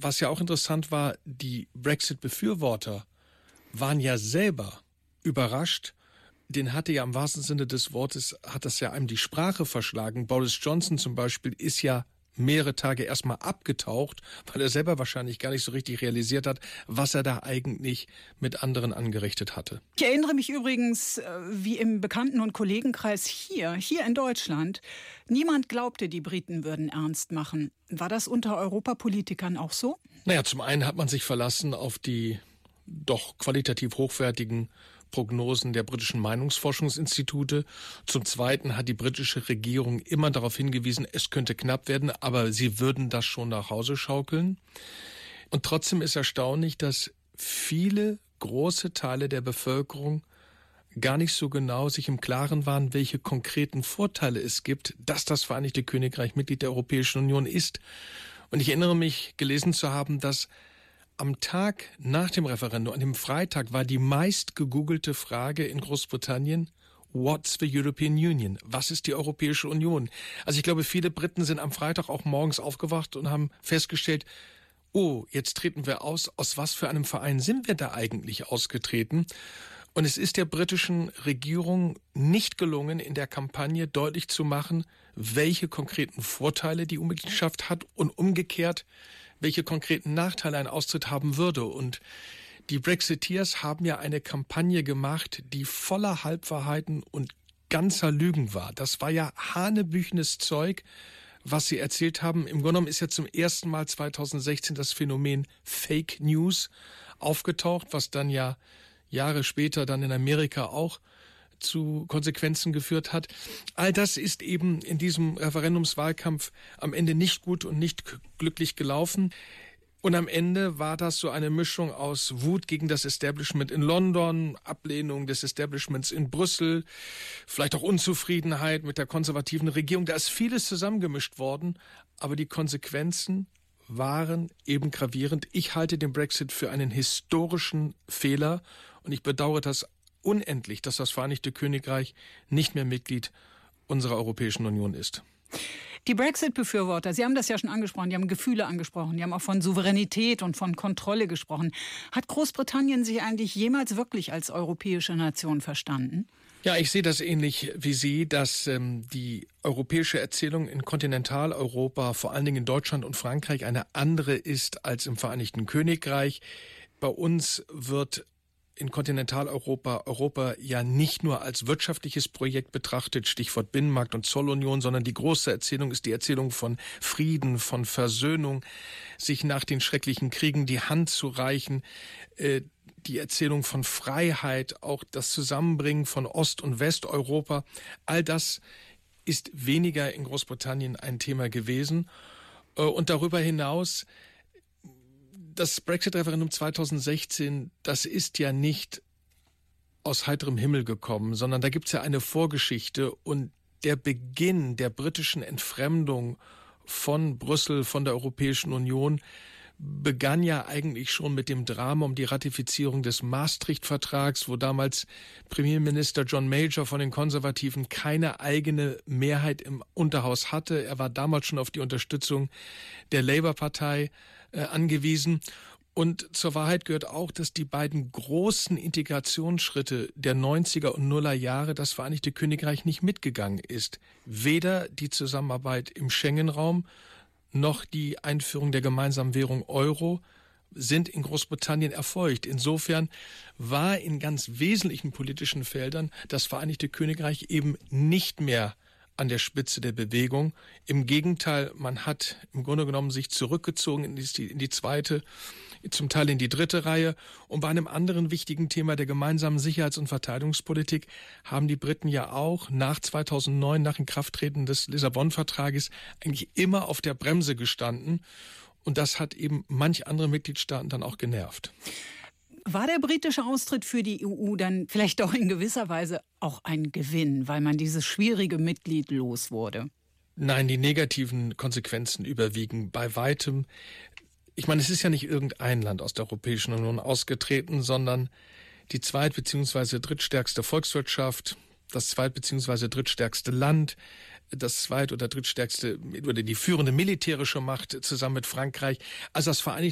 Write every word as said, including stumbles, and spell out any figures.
was ja auch interessant war, die Brexit-Befürworter waren ja selber überrascht. Den hatte ja im wahrsten Sinne des Wortes, hat das ja einem die Sprache verschlagen. Boris Johnson zum Beispiel ist ja mehrere Tage erstmal abgetaucht, weil er selber wahrscheinlich gar nicht so richtig realisiert hat, was er da eigentlich mit anderen angerichtet hatte. Ich erinnere mich übrigens, wie im Bekannten- und Kollegenkreis hier, hier in Deutschland, niemand glaubte, die Briten würden ernst machen. War das unter Europapolitikern auch so? Naja, zum einen hat man sich verlassen auf die doch qualitativ hochwertigen Prognosen der britischen Meinungsforschungsinstitute. Zum Zweiten hat die britische Regierung immer darauf hingewiesen, es könnte knapp werden, aber sie würden das schon nach Hause schaukeln. Und trotzdem ist erstaunlich, dass viele große Teile der Bevölkerung gar nicht so genau sich im Klaren waren, welche konkreten Vorteile es gibt, dass das Vereinigte Königreich Mitglied der Europäischen Union ist. Und ich erinnere mich, gelesen zu haben, dass am Tag nach dem Referendum, an dem Freitag, war die meist gegoogelte Frage in Großbritannien: What's the European Union? Was ist die Europäische Union? Also ich glaube, viele Briten sind am Freitag auch morgens aufgewacht und haben festgestellt, oh, jetzt treten wir aus. Aus was für einem Verein sind wir da eigentlich ausgetreten? Und es ist der britischen Regierung nicht gelungen, in der Kampagne deutlich zu machen, welche konkreten Vorteile die Mitgliedschaft hat und umgekehrt, welche konkreten Nachteile ein Austritt haben würde. Und die Brexiteers haben ja eine Kampagne gemacht, die voller Halbwahrheiten und ganzer Lügen war. Das war ja hanebüchenes Zeug, was sie erzählt haben. Im Grunde genommen ist ja zum ersten Mal zweitausendsechzehn das Phänomen Fake News aufgetaucht, was dann ja Jahre später dann in Amerika auch zu Konsequenzen geführt hat. All das ist eben in diesem Referendumswahlkampf am Ende nicht gut und nicht glücklich gelaufen. Und am Ende war das so eine Mischung aus Wut gegen das Establishment in London, Ablehnung des Establishments in Brüssel, vielleicht auch Unzufriedenheit mit der konservativen Regierung. Da ist vieles zusammengemischt worden, aber die Konsequenzen waren eben gravierend. Ich halte den Brexit für einen historischen Fehler und ich bedauere das unendlich, dass das Vereinigte Königreich nicht mehr Mitglied unserer Europäischen Union ist. Die Brexit-Befürworter, Sie haben das ja schon angesprochen, die haben Gefühle angesprochen, die haben auch von Souveränität und von Kontrolle gesprochen. Hat Großbritannien sich eigentlich jemals wirklich als europäische Nation verstanden? Ja, ich sehe das ähnlich wie Sie, dass ähm, die europäische Erzählung in Kontinentaleuropa, vor allen Dingen in Deutschland und Frankreich, eine andere ist als im Vereinigten Königreich. Bei uns wird in Kontinentaleuropa Europa ja nicht nur als wirtschaftliches Projekt betrachtet, Stichwort Binnenmarkt und Zollunion, sondern die große Erzählung ist die Erzählung von Frieden, von Versöhnung, sich nach den schrecklichen Kriegen die Hand zu reichen, äh, die Erzählung von Freiheit, auch das Zusammenbringen von Ost- und Westeuropa. All das ist weniger in Großbritannien ein Thema gewesen. Äh, und darüber hinaus, das Brexit-Referendum zweitausendsechzehn, das ist ja nicht aus heiterem Himmel gekommen, sondern da gibt es ja eine Vorgeschichte und der Beginn der britischen Entfremdung von Brüssel, von der Europäischen Union, begann ja eigentlich schon mit dem Drama um die Ratifizierung des Maastricht-Vertrags, wo damals Premierminister John Major von den Konservativen keine eigene Mehrheit im Unterhaus hatte. Er war damals schon auf die Unterstützung der Labour-Partei äh, angewiesen. Und zur Wahrheit gehört auch, dass die beiden großen Integrationsschritte der neunziger und Nuller Jahre das Vereinigte Königreich nicht mitgegangen ist. Weder die Zusammenarbeit im Schengen-Raum noch die Einführung der gemeinsamen Währung Euro sind in Großbritannien erfolgt. Insofern war in ganz wesentlichen politischen Feldern das Vereinigte Königreich eben nicht mehr an der Spitze der Bewegung. Im Gegenteil, man hat im Grunde genommen sich zurückgezogen in die, in die zweite, zum Teil in die dritte Reihe. Und bei einem anderen wichtigen Thema der gemeinsamen Sicherheits- und Verteidigungspolitik haben die Briten ja auch nach zweitausendneun, nach Inkrafttreten des Lissabon-Vertrages, eigentlich immer auf der Bremse gestanden. Und das hat eben manch andere Mitgliedstaaten dann auch genervt. War der britische Austritt für die E U dann vielleicht doch in gewisser Weise auch ein Gewinn, weil man dieses schwierige Mitglied los wurde? Nein, die negativen Konsequenzen überwiegen bei weitem. Ich meine, es ist ja nicht irgendein Land aus der Europäischen Union ausgetreten, sondern die zweit- bzw. drittstärkste Volkswirtschaft, das zweit- bzw. drittstärkste Land, das zweit- oder drittstärkste oder die führende militärische Macht zusammen mit Frankreich. Also das Vereinigte